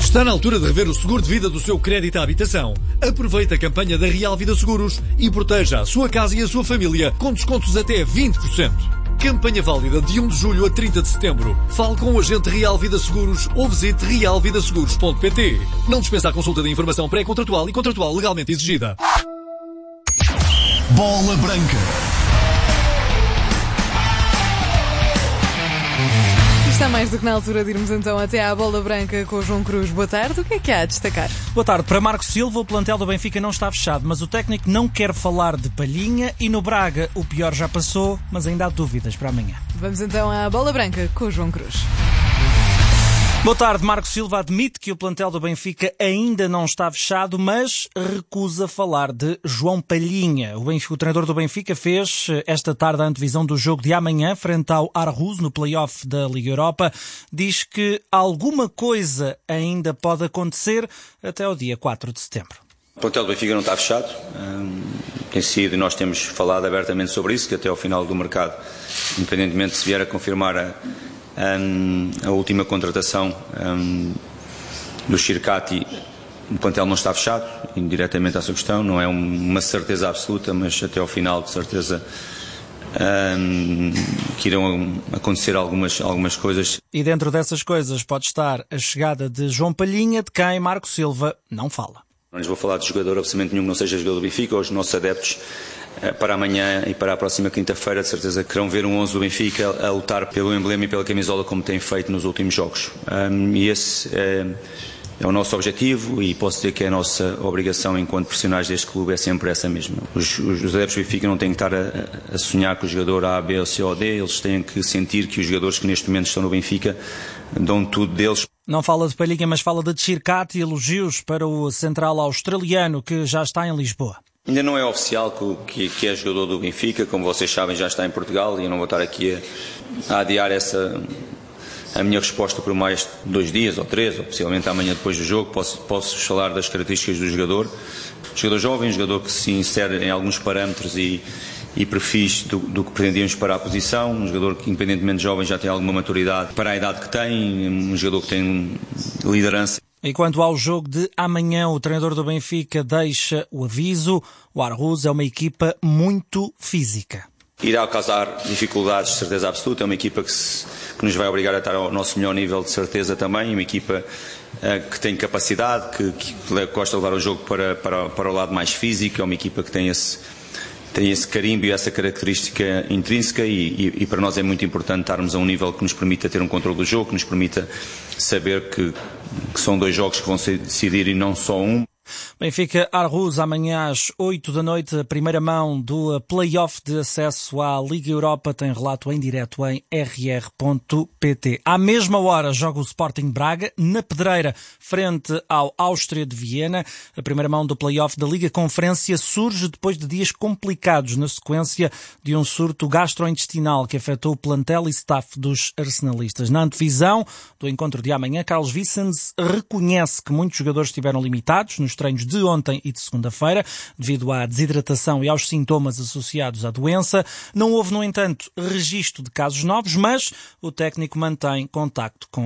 Está na altura de rever o seguro de vida do seu crédito à habitação. Aproveite a campanha da Real Vida Seguros e proteja a sua casa e a sua família com descontos até 20%. Campanha válida de 1 de julho a 30 de setembro. Fale com o agente Real Vida Seguros ou visite realvidaseguros.pt. Não dispensa a consulta de informação pré-contratual e contratual legalmente exigida. Bola Branca. Está mais do que na altura de irmos então até à Bola Branca com o João Cruz. Boa tarde, o que é que há a destacar? Boa tarde. Para Marco Silva, o plantel do Benfica não está fechado, mas o técnico não quer falar de Palhinha, e no Braga o pior já passou, mas ainda há dúvidas para amanhã. Vamos então à Bola Branca com o João Cruz. Boa tarde. Marco Silva admite que o plantel do Benfica ainda não está fechado, mas recusa falar de João Palhinha. O treinador do Benfica fez esta tarde a antevisão do jogo de amanhã frente ao Aarhus no play-off da Liga Europa. Diz que alguma coisa ainda pode acontecer até ao dia 4 de setembro. O plantel do Benfica não está fechado. Tem sido, e nós temos falado abertamente sobre isso, que até ao final do mercado, independentemente se vier a confirmar a última contratação do Chircati, o plantel não está fechado, indiretamente a essa questão, não é uma certeza absoluta, mas até ao final de certeza que irão acontecer algumas coisas. E dentro dessas coisas pode estar a chegada de João Palhinha, de quem Marco Silva não fala. Não lhes vou falar de jogador, absolutamente nenhum que não seja jogador do Benfica. Os nossos adeptos para amanhã e para a próxima quinta-feira de certeza querão ver um 11 do Benfica a lutar pelo emblema e pela camisola como tem feito nos últimos jogos. E esse é o nosso objetivo, e posso dizer que é a nossa obrigação enquanto profissionais deste clube é sempre essa mesma. Os adeptos do Benfica não têm que estar a sonhar com o jogador A, B, C ou D, eles têm que sentir que os jogadores que neste momento estão no Benfica dão tudo deles. Não fala de Palhinha, mas fala de Chircati e elogios para o central australiano que já está em Lisboa. Ainda não é oficial que é jogador do Benfica, como vocês sabem já está em Portugal, e eu não vou estar aqui a adiar a minha resposta por mais 2 dias ou 3, ou possivelmente amanhã depois do jogo. Posso falar das características do jogador. Jogador jovem, jogador que se insere em alguns parâmetros e perfis do que pretendíamos para a posição, um jogador que independentemente de jovem já tem alguma maturidade para a idade que tem, um jogador que tem liderança. E quanto ao jogo de amanhã, o treinador do Benfica deixa o aviso: o Aarhus é uma equipa muito física. Irá causar dificuldades, de certeza absoluta. É uma equipa que nos vai obrigar a estar ao nosso melhor nível, de certeza também. Uma equipa que tem capacidade, que gosta de levar o jogo para o lado mais físico. É uma equipa que tem esse carimbo e essa característica intrínseca, e para nós é muito importante estarmos a um nível que nos permita ter um controle do jogo, que nos permita saber que são 2 jogos que vão se decidir e não só um. Benfica Aarhus, amanhã às 8 da noite, a primeira mão do play-off de acesso à Liga Europa. Tem relato em direto em rr.pt. À mesma hora joga o Sporting Braga, na Pedreira, frente ao Áustria de Viena. A primeira mão do play-off da Liga Conferência surge depois de dias complicados na sequência de um surto gastrointestinal que afetou o plantel e staff dos arsenalistas. Na antevisão do encontro de amanhã, Carlos Vicens reconhece que muitos jogadores estiveram limitados nos treinos de ontem e de segunda-feira, devido à desidratação e aos sintomas associados à doença. Não houve, no entanto, registro de casos novos, mas o técnico mantém contacto com